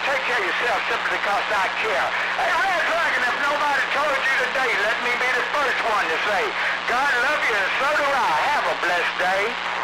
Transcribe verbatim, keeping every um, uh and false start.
take care of yourself simply because I care. Hey, Red Dragon, if nobody told you today, let me be the first one to say, God love you and so do I. Have a blessed day.